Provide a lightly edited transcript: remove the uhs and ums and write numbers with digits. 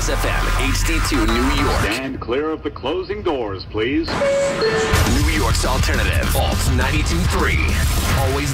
Kiss FM, HD2 New York. Stand clear of the closing doors, please. New York's alternative, Alt 92.3. Always